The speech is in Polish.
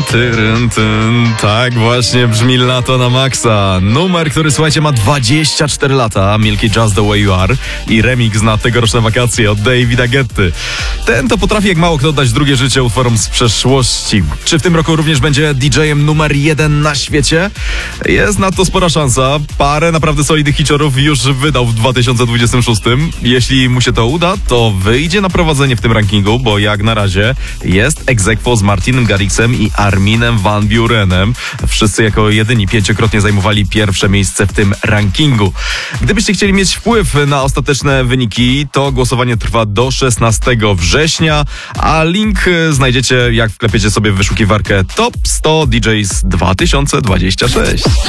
Tak właśnie brzmi Lato na maksa. Numer, który słuchajcie ma 24 lata, Milky Just The Way You Are i remix na tegoroczne wakacje od Davida Guetty. Ten to potrafi jak mało kto dać drugie życie utworom z przeszłości. Czy w tym roku również będzie DJ-em numer 1 na świecie? Jest na to spora szansa. Parę naprawdę solidnych hiciorów już wydał w 2026. Jeśli mu się to uda, to wyjdzie na prowadzenie w tym rankingu, bo jak na razie jest ex aequo z Martinem Garrixem i Arminem van Buurenem. Wszyscy jako jedyni 5-krotnie zajmowali pierwsze miejsce w tym rankingu. Gdybyście chcieli mieć wpływ na ostateczne wyniki, to głosowanie trwa do 16 września, a link znajdziecie jak wklepiecie sobie w wyszukiwarkę Top 100 DJs 2026.